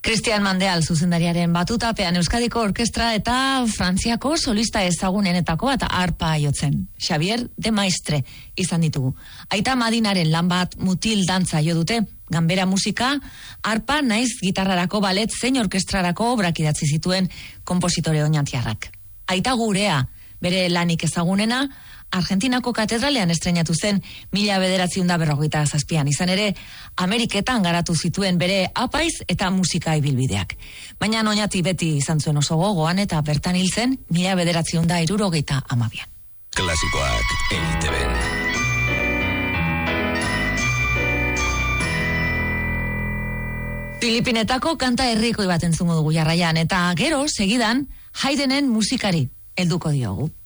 Cristian Mandeal zuzendariaren batutapean Euskadiko orkestra eta Frantziako solista ezagunenetako bat arpa jotzen. Xavier de Maistre izan ditugu. Aita Madinaren lan bat mutil dantza jo dute, ganbera musika, arpa naiz gitarrarako balet zein orkestrarako obrak idatzi zituen konpositore oinantiarrak. Aita Gurea, bere lanik ezagunena, Argentinako katedralean estreinatu zen 1947an, izan ere Ameriketan garatu zituen bere apaiz eta musika ibilbideak. Baina Oñati beti izan zuen oso gogoan eta bertan hil zen 1972an. Klasikoak EITB-n. Filipinetako kanta herrikoi bat entzungo dugu jarraian, eta gero, segidan, Haydnen musikari helduko diogu.